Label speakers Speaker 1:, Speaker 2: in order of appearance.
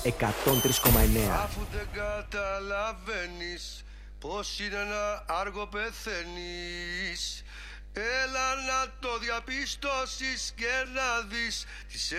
Speaker 1: 103,9.
Speaker 2: Αφού δεν καταλαβαίνεις πως είναι ένα άργο πεθαίνεις, έλα να το διαπιστώσεις και να δεις τις